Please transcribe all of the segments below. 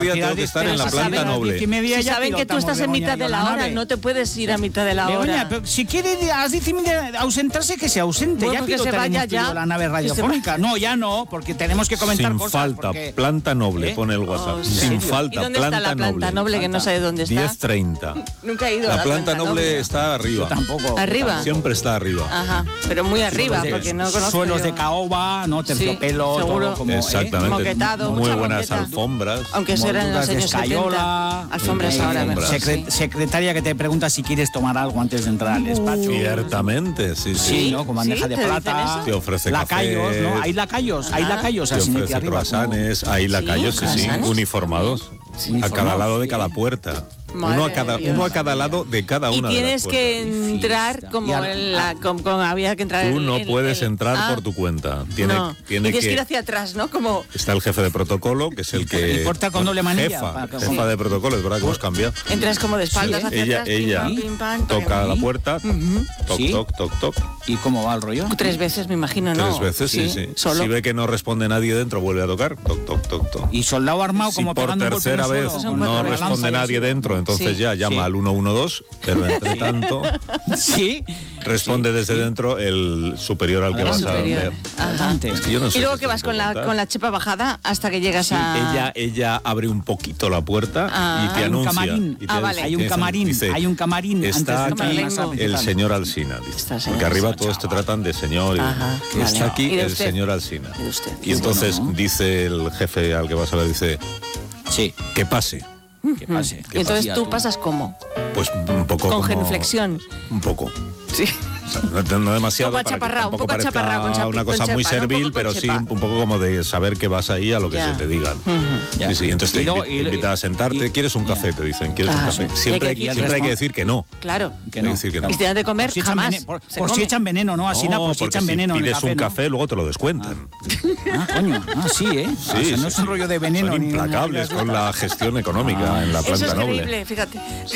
Tengo que estar en la planta noble. Si saben que tú estás en mitad de la hora, no te puedes ir a mitad de la hora. Begoña, pero si quiere a las 10:30 ausentarse, que se ausente. Bueno, ya que se vaya ya. La nave radiofónica. No, ya no, porque tenemos que comentar sin cosas. Falta, porque... planta noble, pone el WhatsApp. Sin falta, ¿Y dónde está la planta noble? Que no sé dónde está. 10:30. Nunca he ido a la planta noble está arriba. Tampoco. ¿Arriba? Siempre está arriba. Ajá, pero muy arriba, porque no conozco. Suelos de caoba, ¿no? Terciopelo, seguro. todo como... Exactamente. Moquetado, muy mucha buenas moqueta. alfombras. Aunque eso era en los años 70. Alfombras ahora mejor. Secretaria que te pregunta si quieres tomar algo antes de entrar al despacho. Ciertamente, sí. Sí, ¿no? Con bandeja de plata. Te ofrece lacayos, café. ¿no? Hay lacayos, Te ofrece croissants, hay lacayos, sí, uniformados. A cada lado de cada puerta. Uno a cada lado de cada una de las puertas. Y tienes que entrar como había que entrar. Tú no puedes entrar por tu cuenta. Tienes que ir hacia atrás, ¿no? Como... Está el jefe de protocolo, que es el que... Porta con doble manilla. Jefa de protocolo, es verdad que hemos cambiado. Entras como de espaldas hacia atrás. Ella toca la puerta, toc. ¿Y cómo va el rollo? 3 veces, me imagino, ¿no? 3 veces, sí. Solo. Si ve que no responde nadie dentro, vuelve a tocar, toc. Y soldado armado, si como por tercera vez no responde nadie dentro, entonces ya llama al 112, pero entre tanto responde desde dentro el superior al que vas a ver. Es que yo no sé. Y luego que vas con la chepa bajada hasta que llegas a... Ella abre un poquito la puerta y te anuncia. Hay un camarín. Está aquí el señor Alsina, porque arriba todos te tratan de señor. Está aquí el señor Alsina. Y entonces dice el jefe al que vas a ver, dice, que pase. Y entonces tú pasas ¿cómo? Pues un poco con genuflexión. Un poco. Sí. O sea, no demasiado un poco achaparrado, una cosa muy servil, pero sí un poco como de saber que vas ahí a lo que se te digan. Sí, entonces te invitan a sentarte. ¿Quieres un café? Te dicen, ¿quieres un café? Siempre hay que decir que no. Claro. Que no. Decir que no. Y si te dan de comer, jamás. Por si echan veneno, ¿no? Así por si echan veneno. Si pides un café, luego te lo descuentan. Coño. Sí, ¿eh? Sí, no es un rollo de veneno. Son implacables con la gestión económica en la planta noble. Eso es increíble, fíjate.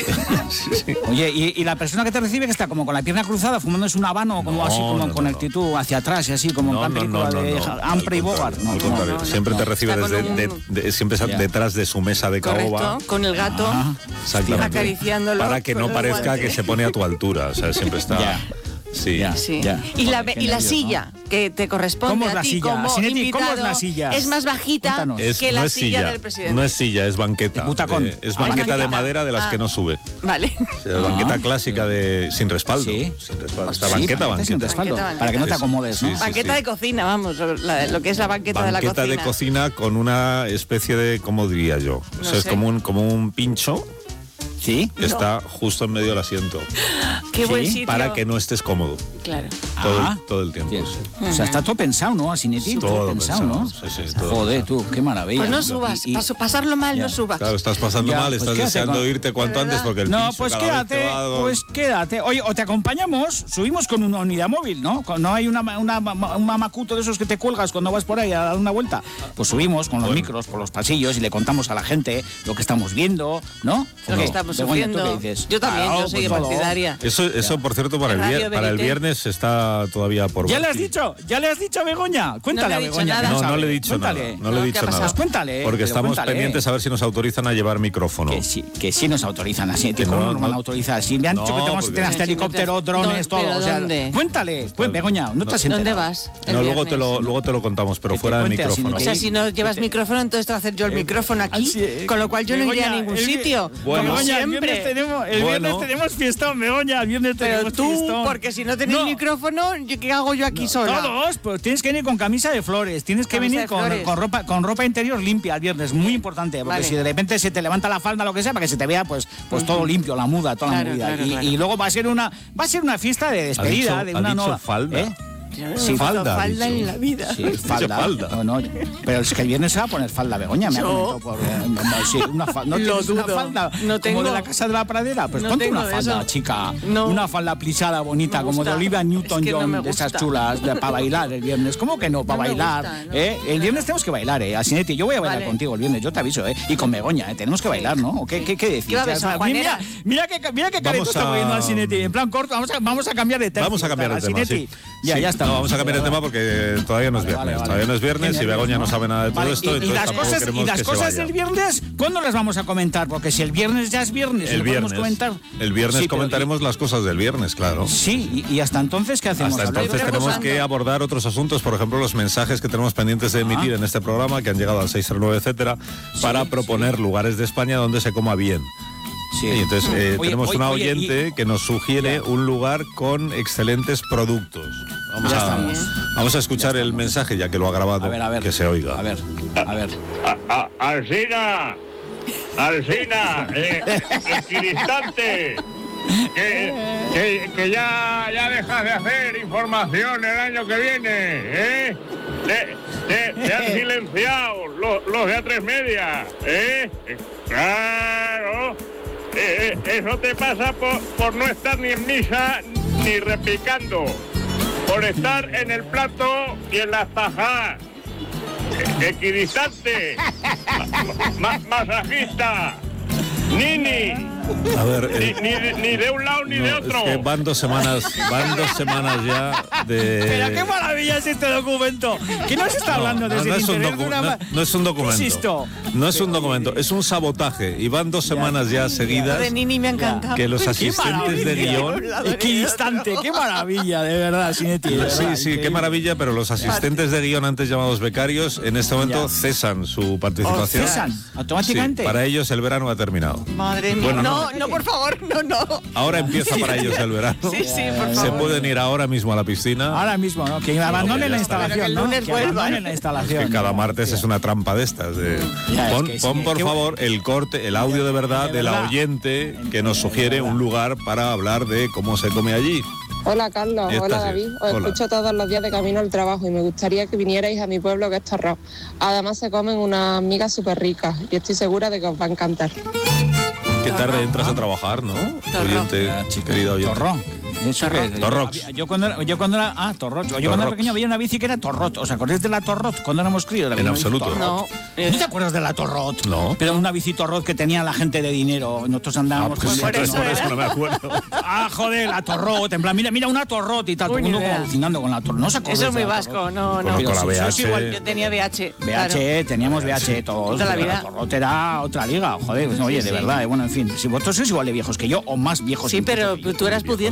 Oye, ¿y la persona que te recibe que está como con la pierna cruzada, fumándose un habano, como así, como con actitud hacia atrás y así, como en plan película de Humphrey Bogart? Al contrario, siempre te recibe siempre detrás de su mesa de caoba. Con el gato, acariciándolo. Para que no parezca que se pone a tu altura, o sea, siempre está... Sí. Y la silla que te corresponde a ti como invitado, ¿cómo es la silla? Es más bajita que la silla del presidente. No es silla, es banqueta. Es banqueta de madera de las que no sube. Vale. Banqueta clásica sin respaldo. Sin respaldo. Esta banqueta. Sin respaldo. Para que no te acomodes, ¿no? Banqueta de cocina, vamos, lo que es la banqueta de la cocina. Banqueta de cocina con una especie de, ¿cómo diría yo? O sea, es como un pincho. ¿Sí? Está justo en medio del asiento. Qué buen sitio. Para que no estes cómodo. Claro. Todo el tiempo. O sea, está todo pensado, ¿no? Así todo pensado, ¿no? Sí, todo joder, tú, qué maravilla. Pues no subas, pasarlo mal, no subas. Claro, estás pasando mal, estás deseando irte cuanto antes porque el no, pincho pues quédate, quédate. Oye, o te acompañamos, subimos con una unidad móvil, ¿no? No hay un mamacuto de esos que te cuelgas cuando vas por ahí a dar una vuelta. Pues subimos con los micros por los pasillos y le contamos a la gente lo que estamos viendo, ¿no? Lo que estamos sufriendo. Yo también, yo soy partidaria. Eso, por cierto, para el viernes está todavía por... ¿Ya le has dicho a Begoña? Cuéntale a Begoña. No le he dicho nada. No le he dicho nada. Cuéntale. Porque estamos pendientes a ver si nos autorizan a llevar micrófono. Que sí nos autorizan así. ¿Cómo nos van a autorizar? Si me han dicho que tenemos que tener hasta helicóptero, drones, todo. Cuéntale. Begoña, ¿no te has enterado? ¿Dónde vas? No, luego te lo contamos, pero fuera del micrófono. O sea, si no llevas micrófono, entonces te voy a hacer yo el micrófono aquí, con lo cual yo no iré a ningún sitio. Como siempre. El viernes tenemos fiestón, Begoña. El viernes tenemos fiestón. Porque si no tenéis micrófono, ¿qué hago yo aquí sola? Todos, pues tienes que venir con camisa de flores. Tienes que venir con ropa interior limpia el viernes. Muy importante. Porque si de repente se te levanta la falda, lo que sea, para que se te vea pues todo limpio, la muda, toda la movida. Y luego va a ser una fiesta de despedida de una nueva. ¿Falda? Sí, falda en la vida. Sí, falda. No, pero es que el viernes se va a poner falda, Begoña. Me ha comentado por... ¿No tienes una falda como de la Casa de la Pradera? Pues ponte una falda, chica. Una falda plisada bonita, como de Olivia Newton-John, de esas chulas, para bailar el viernes. ¿Cómo que no? Para bailar. El viernes tenemos que bailar, Asinetti. Yo voy a bailar contigo el viernes, yo te aviso, Y con Begoña, tenemos que bailar, ¿no? ¿Qué decís? Mira qué careto está poniendo Asinetti. En plan corto, vamos a cambiar de tema. Vamos a cambiar de tema, sí. Ya está. No, vamos a cambiar el tema porque todavía no es viernes. Todavía no es viernes y Begoña no sabe nada de todo esto. Y las cosas del viernes ¿Cuándo las vamos a comentar? Porque si el viernes ya es viernes, el viernes, comentar. El viernes sí, comentaremos las cosas del viernes, claro. Sí, y hasta entonces, ¿qué hacemos? Hasta entonces tenemos que abordar otros asuntos, por ejemplo, los mensajes que tenemos pendientes de emitir en este programa, que han llegado al 609, etcétera, para proponer lugares de España donde se coma bien. Sí. Y entonces tenemos una oyente que nos sugiere un lugar con excelentes productos. Vamos a escuchar el mensaje, ya que lo ha grabado, a ver, que se oiga. A ver. Alsina, equidistante, que ya dejas de hacer información el año que viene, Te han silenciado los de A3 Media, Claro. Eso te pasa por no estar ni en misa ni repicando, por estar en el plato y en las tajas. Equidistante, masajista, nini. A ver, ni de un lado ni de otro. Es que van dos semanas ya de... Pero qué maravilla es este documento. ¿Qué nos está hablando de ese no es un documento. Insisto. No es un documento, es un sabotaje. Y van 2 semanas ya seguidas. De Nini me ha encantado. Que los asistentes de guión... Equidistante, qué maravilla, de verdad, Sinetti. Sí, qué maravilla, pero los asistentes de guión, antes llamados becarios, en este momento cesan su participación. ¿Cesan? ¿Automáticamente? Sí, para ellos el verano ha terminado. Madre mía. Bueno, no, por favor, no. Ahora empieza para ellos el verano. Sí, por favor. Se pueden ir ahora mismo a la piscina. Ahora mismo, ¿no? Que abandonen la instalación, ¿no? Que abandonen la instalación. Es que cada martes es una trampa de estas. Pon por favor el corte, el audio de verdad de la oyente que nos sugiere un lugar para hablar de cómo se come allí. Hola Carlos, hola David, os escucho todos los días de camino al trabajo y me gustaría que vinierais a mi pueblo, que es Torrot. Además se comen unas migas súper ricas y estoy segura de que os va a encantar. Qué tarde entras a trabajar, ¿no? Oyente, querido oyente. Torrot. Torrot. Yo cuando era Torrot. Yo cuando era pequeño había una bici que era Torrot. ¿Os acordáis de la Torrot cuando éramos críos? En absoluto. No te acuerdas de la Torrot. No. Pero una bici Torrot que tenía la gente de dinero. Nosotros andábamos por eso no me acuerdo. Joder, la Torrot. En plan, mira una Torrot y tal. Todo el mundo alucinando con la Torrot. ¿No se acuerdan? Eso es muy vasco. No. Con la VH. Igual, yo tenía VH. VH, teníamos VH todos. Toda la vida. La Torrot era otra liga. Joder, oye, de verdad. Bueno, en fin. Si vosotros sois igual de viejos que yo o más viejos. Sí, pero tú eras pudiente.